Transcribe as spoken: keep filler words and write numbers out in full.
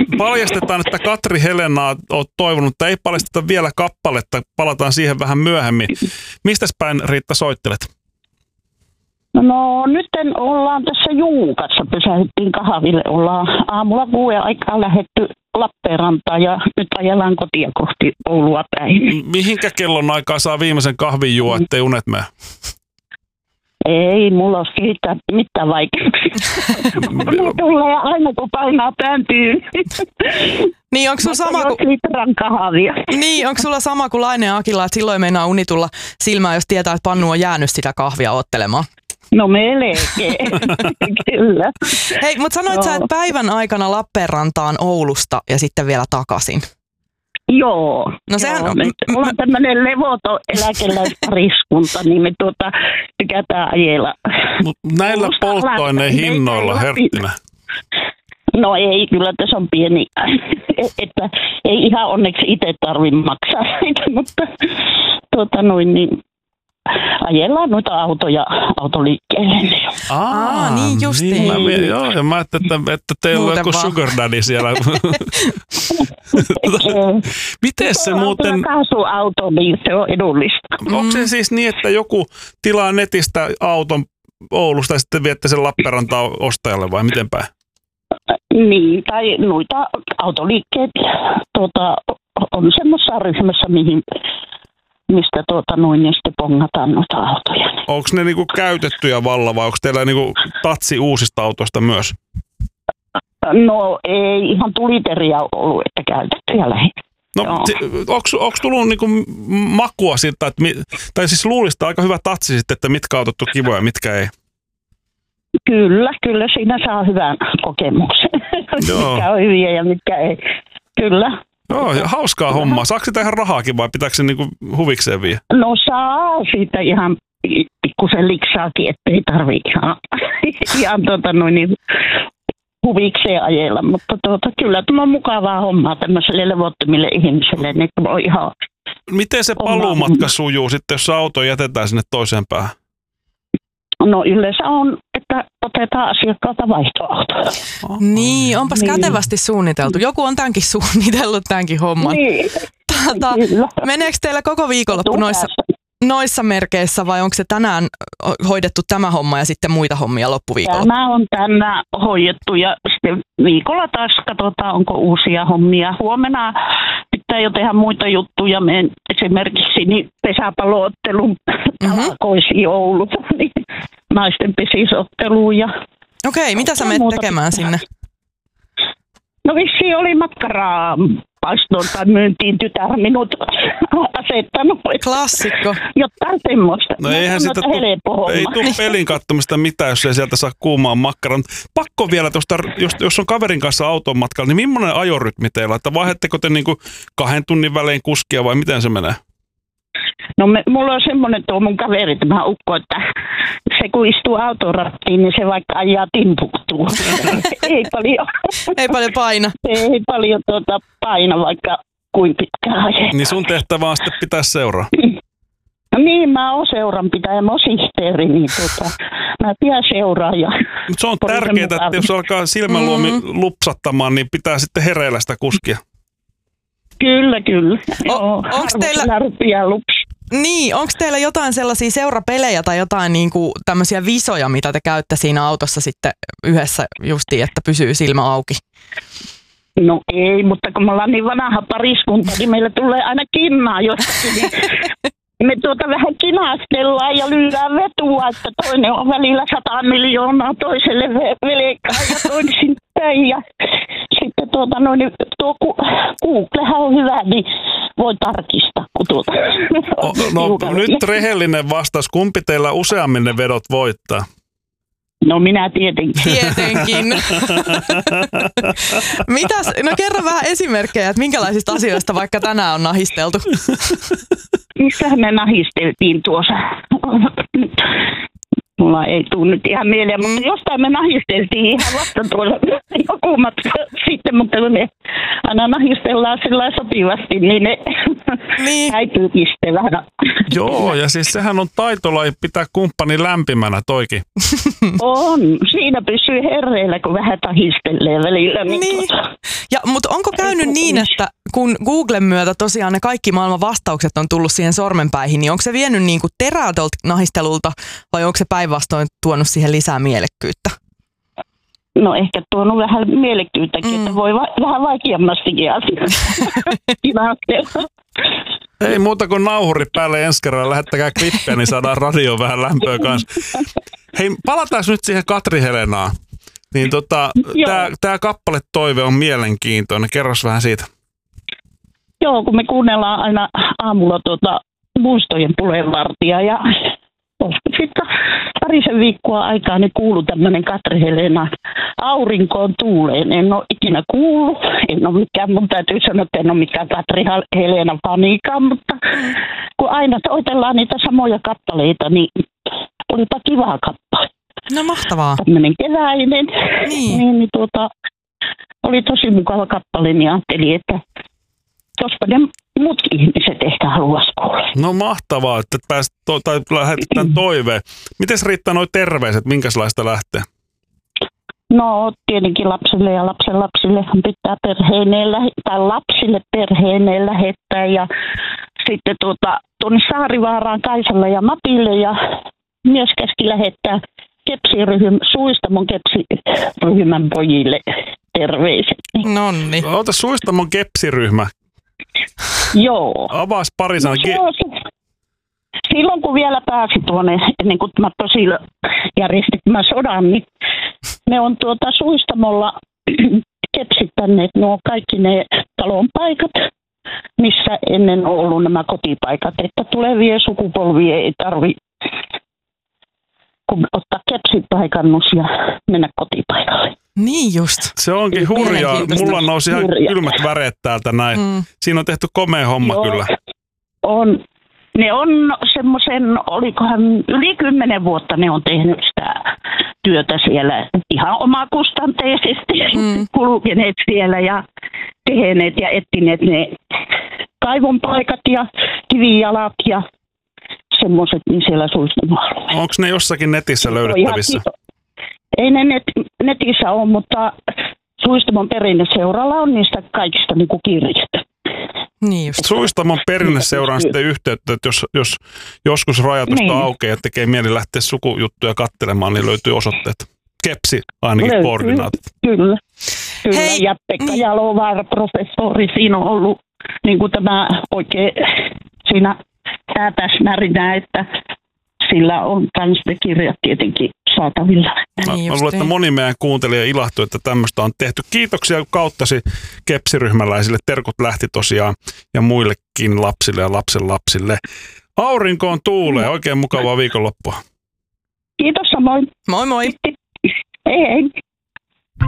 paljastetaan, että Katri Helenaa olet toivonut, että ei paljasteta vielä kappaletta. Palataan siihen vähän myöhemmin. Mistäs päin, Riitta, soittelet? No nyt ollaan tässä Juukassa, pysähdyttiin kahville, ollaan aamulla kuuden aikaa lähdetty Lappeenrantaan ja nyt ajellaan kotia kohti Oulua päin. Mihinkä kellon aikaa saa viimeisen kahvin juo, ettei unet mene? Ei, mulla olisi kehittää mitään vaikeuksia. Mulla tulee aina, kun painaa pääntyyn. Niin, onko sulla sama kuin... litran kahvia. Niin, onko sulla sama kuin Laine ja Akilla, että silloin meinaa uni tulla silmään, jos tietää, että Pannu on jäänyt sitä kahvia ottelemaan? No melkein, kyllä. Hei, mutta sanoit no. sä, että päivän aikana Lappeenrantaan Oulusta ja sitten vielä takaisin. Joo. No sehän joo. on... Me, me ollaan tämmöinen levoton eläkeläispariskunta, niin me tuota tykätään ajella. Mut näillä polttoaineen hinnoilla, Herttinä. No ei, kyllä tässä on pieni, että ei ihan onneksi itse tarvitse maksaa siitä, mutta tuota noin niin. Ajellaan noita autoja autoliikkeelle. Aa, Aa niin justiin. Niin, mä, joo, ja mä ajattelin, että, että teillä on joku sugar daddy siellä. Miten se muuten... Kaasuauto, niin se on edullista. Onko se siis niin, että joku tilaa netistä auton Oulusta ja sitten viette sen Lappeenrantaan ostajalle vai miten päin? Niin, tai noita autoliikkeet tuota, on semmoisessa ryhmässä, mihin... mistä tuota noin ja sitten pongataan noita autoja. Onko ne niinku käytettyjä valla vai onko teillä niinku tatsi uusista autoista myös? No ei, ihan tuliteria ollut, että käytettyjä lähinnä. No onko tullut niinku makua siitä, että, tai siis luulista aika hyvä tatsi sitten, että mitkä autot on kivoja ja mitkä ei? Kyllä, kyllä siinä saa hyvän kokemuksen. Mitkä on hyviä ja mitkä ei. Kyllä. Joo, hauskaa hommaa. Saako sitä ihan rahaakin vai pitääkö se niinku huvikseen vie? No saa siitä ihan pikkusen liksaakin, ettei tarvitse ihan, ihan tuota noin niin huvikseen ajella. Mutta tuota, kyllä tämä on mukavaa hommaa tämmöiselle levottomille ihmisille. Niin on ihan miten se paluumatka sujuu sitten, jos auto jätetään sinne toiseen päähän? No yleensä on, että otetaan asiakkaalta vaihtoautoja. Niin, onpas niin. Kätevästi suunniteltu. Joku on tämänkin suunnitellut tämänkin homman. Niin. Tata, meneekö teillä koko viikonloppu noissa, noissa merkeissä vai onko se tänään hoidettu tämä homma ja sitten muita hommia loppuviikolla? Tämä on tänään hoidettu ja sitten viikolla taas katsotaan, onko uusia hommia. Huomenna pitää jo tehdä muita juttuja. Me esimerkiksi niin pesäpalloottelun mm-hmm. talkoisiin Oulussa, niin naisten pesisotteluun. Ja okei, mitä sä menet tekemään sinne? No vissiin oli makkaraa paistoon tai myyntiin tytär minut asettanut. Klassikko. Jotain semmoista. No eihän sitä tu- ei tule pelin kattomista mitään, jos ei sieltä saa kuumaan makkaran. Pakko vielä tuosta, jos, jos on kaverin kanssa auton matkalla, niin millainen ajorytmi teillä? Että vaihdetteko te niinku kahden tunnin välein kuskia vai miten se menee? No me, mulla on semmoinen tuo mun kaveri, tämä ukko, että se kun istuu autorattiin, niin se vaikka ajaa timpuktuu. ei paljon. Ei paljon paina. Ei paljon tuota paina, vaikka kuin pitkään ajaa. Niin sun tehtävä on sitten pitää seuraa. No niin, mä oon seuranpitäjä, mä oon sihteeri, niin tuota, mä pidän seuraa. Mutta se on tärkeää, että jos alkaa silmänluomi mm-hmm. lupsattamaan, niin pitää sitten hereillä sitä kuskia. Kyllä, kyllä. O- onko teillä... lups. Niin, onko teillä jotain sellaisia seurapelejä tai jotain niinku tämmöisiä visoja, mitä te käytte siinä autossa sitten yhdessä justiin, että pysyy silmä auki? No ei, mutta kun me ollaan niin vanha pariskunta, niin meillä tulee aina kinnaa jostakin. Niin me tuota vähän kinastellaan ja lyödään vetua, että toinen on välillä sata miljoonaa toiselle velkaa ja toisin päin. Ja sitten tuota, no, niin tuo Googlehan on hyvä, niin voi tarkistaa. Kun tuota, o, no nyt rehellinen vastaus. Kumpi teillä useammin ne vedot voittaa? No minä tietenkin. Tietenkin. Mitäs, no kerro vähän esimerkkejä, että minkälaisista asioista vaikka tänään on nahisteltu? Missähän me nahisteltiin tuossa? Mulla ei tule nyt ihan mieleen, mutta jostain me nahisteltiin ihan vasta tuolla joku matka sitten, mutta me aina nahistellaan sillä sopivasti, niin ne niin. häipyy piste vähän. Joo, ja siis sehän on taitolaji pitää kumppani lämpimänä toikin. On, siinä pysyy herreillä, kun vähän tahistelee välillä. Niin niin. Ja, mutta Mutta onko käynyt niin, että kun Googlen myötä tosiaan ne kaikki maailman vastaukset on tullut siihen sormenpäihin, niin onko se vienyt niin kuin terää tuolta nahistelulta vai onko se päinvastoin tuonut siihen lisää mielekkyyttä? No ehkä tuonut vähän mielekkyyttäkin, mm. että voi va- vähän vaikeammastikin asiaa. Ei muuta kuin nauhuri päälle ensi kerralla, lähettäkää klippejä, niin saadaan radioon vähän lämpöä kanssa. Hei, palataan nyt siihen Katri Helenaan. Niin tota, tämä kappale Toive on mielenkiintoinen. Kerros vähän siitä. Joo, kun me kuunnellaan aina aamulla tuota muistojen puheenvartia ja sitten parisen viikkoa aikaa niin kuului tämmöinen Katri Helena Aurinkoon tuuleen. En ole ikinä kuullut, en ole mikään, mun täytyy sanoa, että en ole mikään Katri Helena faniikaan, mutta kun aina soitellaan niitä samoja kappaleita, niin olipa kivaa kappale. No mahtavaa. Tämmöinen keväinen, niin, niin, niin tuota, oli tosi mukava kappale, niin ajattelin, että jospa ne muut ihmiset ehkä haluaisi kuulla. No mahtavaa, että pääsit to- tai lähetetään toiveen. Mites riittää nuo terveiset, minkälaista lähtee? No tietenkin lapsille ja lapsen lapsille pitää perheineen lähe- tai lapsille perheineen lähettää ja sitten tuota, tuonne Saarivaaraan Kaisalle ja Matille ja myös käski lähettää Kepsiryhmän, Suistamon Kepsiryhmän pojille terveiset. Nonni. Ota Suistamon Kepsiryhmä. Joo. Avaas pari sanaa. Ge- Silloin kun vielä pääsi tuonne, ennen kuin mä tosi järjestin mä sodan, niin ne on tuota Suistamolla kepsittäneet nuo kaikki ne talon paikat, missä ennen on ollut nämä kotipaikat, että tulevien sukupolvien ei tarvitse kun ottaa kepsipaikannus ja mennä kotipaikalle. Niin just. Se onkin hurjaa. Mulla nousi ihan hurjaa. Kylmät väreet täältä näin. Mm. Siinä on tehty komea homma. Joo, kyllä. On. Ne on semmoisen, olikohan yli kymmenen vuotta ne on tehnyt sitä työtä siellä ihan omakustanteisesti mm. kulkeneet siellä ja tehneet ja etsineet ne kaivon paikat ja kivijalat ja semmoiset niin siellä Suistamolla. Onko ne jossakin netissä löydettävissä? Ei ne net, netissä ole, mutta Suistamon perinneseuralla on niistä kaikista niin kuin kirjat. Niin just. Suistamon perinneseuraan sitten yhteyttä, että jos, jos joskus rajatusta niin aukeaa ja tekee mieli lähteä sukujuttuja katselemaan, niin löytyy osoitteet. Kepsi ainakin löytyy koordinaatit. Kyllä. Kyllä. Hei, ja Pekka niin. Jalovaara, professori, siinä on ollut niin kuin tämä oikein siinä päätäsmärinä, että sillä on myös ne kirjat tietenkin saatavilla. Mä, Niin mä luulen, että moni meidän kuuntelija ilahtui, että tämmöistä on tehty. Kiitoksia kauttasi kepsiryhmäläisille. Terkut lähti tosiaan ja muillekin lapsille ja lapsen lapsille. Aurinkoon tuulee. Oikein mukavaa viikonloppua. Kiitos samoin. Moi moi. Hei hei.